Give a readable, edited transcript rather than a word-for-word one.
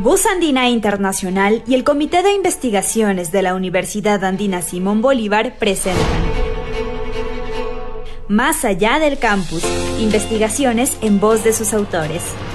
Voz Andina Internacional y el Comité de Investigaciones de la Universidad Andina Simón Bolívar presentan Más allá del campus, investigaciones en voz de sus autores.